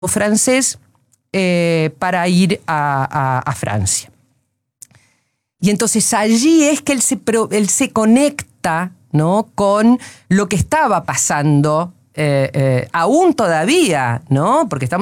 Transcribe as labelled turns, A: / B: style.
A: francés para ir a Francia. Y entonces allí es que él se conecta, ¿no?, con lo que estaba pasando aún todavía, ¿no? Porque estamos